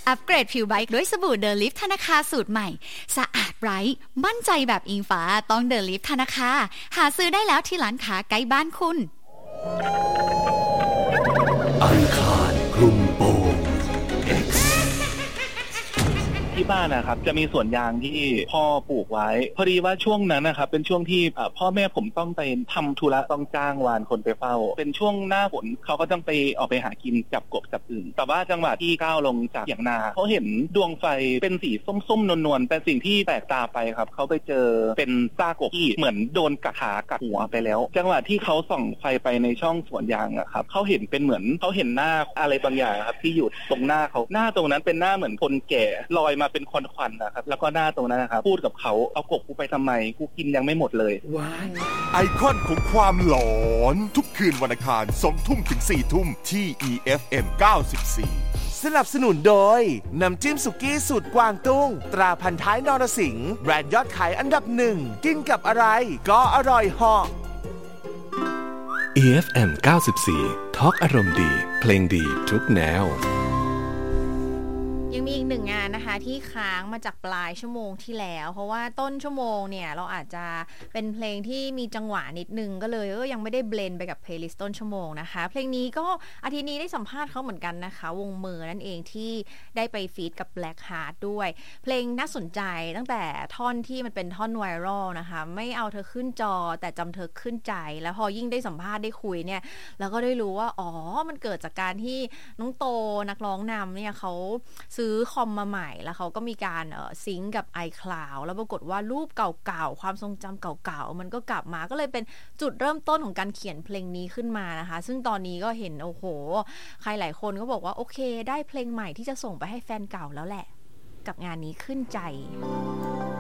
อัปเกรดผิวไบค์ด้วยสบู่เดลิฟธนาคารสูตรใหม่สะอาดไร้มั่นใจแบบอิงฟ้าต้องเดลิฟธนาคารหาซื้อได้แล้วที่ร้านค้าใกล้บ้านคุณอังคารคลุมโปง X ที่บ้านนะครับจะมีสวนยางที่พ่อปลูกไว้พอดีว่าช่วงนั้นนะครับเป็นช่วงที่พ่อแม่ผมต้องไปทำธุระต้องจ้างวานคนไปเฝ้าเป็นช่วงหน้าฝนเขาก็ต้องไปออกไปหากินจับกบจับอึ่งแต่ว่าจังหวะที่ก้าวลงจากเถียงนาเขาเห็นดวงไฟเป็นสีส้มๆนวลๆแต่สิ่งที่แปลกตาไปครับเขาไปเจอเป็นซากกบที่เหมือนโดนกัดขากัดหัวไปแล้วจังหวะที่เขาส่องไฟไปในช่องสวนยางอะครับเขาเห็นเป็นเหมือนเขาเห็นหน้าอะไรบางอย่างครับที่อยู่ตรงหน้าเขาหน้าตรงนั้นเป็นหน้าเหมือนคนแก่ลอยมาเป็นควันๆนะครับแล้วก็หน้าตรงนั้นนะครับพูดกับเขาเอากบกูไปทำไมกูกินยังไม่หมดเลยว้ายไอคอนของความหลอนทุกคืนวันอังคาร 20:00 ถึง 22:00 ที่ EFM 94สนับสนุนโดยน้ำจิ้มสุกี้สูตรกวางตุ้งตราพันท้ายนรสิงห์แบรนด์ยอดขายอันดับหนึ่งกินกับอะไรก็อร่อยเหาะ EFM 94ทอล์กอารมณ์ดีเพลงดีทุกแนวยังมีอีกหนึ่งงานนะคะที่ค้างมาจากปลายชั่วโมงที่แล้วเพราะว่าต้นชั่วโมงเนี่ยเราอาจจะเป็นเพลงที่มีจังหวะนิดนึงก็เลยยังไม่ได้เบลนด์ไปกับเพลย์ลิสต์ต้นชั่วโมงนะคะเพลงนี้ก็อาทิตย์นี้ได้สัมภาษณ์เขาเหมือนกันนะคะวงมือนั่นเองที่ได้ไปฟีดกับ Black Heart ด้วยเพลงน่าสนใจตั้งแต่ท่อนที่มันเป็นท่อนไวรัลนะคะไม่เอาเธอขึ้นจอแต่จำเธอขึ้นใจแล้วพอยิ่งได้สัมภาษณ์ได้คุยเนี่ยแล้วก็ได้รู้ว่าอ๋อมันเกิดจากการที่น้องโตนักร้องนำเนี่ยเขาซื้อคอมมาใหม่แล้วเขาก็มีการซิงก์กับ iCloud แล้วปรากฏว่ารูปเก่าๆความทรงจำเก่าๆมันก็กลับมาก็เลยเป็นจุดเริ่มต้นของการเขียนเพลงนี้ขึ้นมานะคะซึ่งตอนนี้ก็เห็นโอ้โหใครหลายคนก็บอกว่าโอเคได้เพลงใหม่ที่จะส่งไปให้แฟนเก่าแล้วแหละกับงานนี้ขึ้นใจ